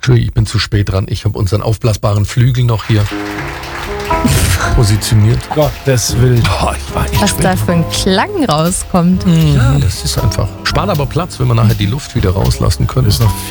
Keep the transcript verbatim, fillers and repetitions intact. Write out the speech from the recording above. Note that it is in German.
Entschuldigung, ich bin zu spät dran. Ich habe unseren aufblasbaren Flügel noch hier positioniert. Gottes Willen. Oh, ich war echt Was spät da dran. für ein Klang rauskommt. Ja, das ist einfach. Spart aber Platz, wenn wir nachher die Luft wieder rauslassen können. Ist noch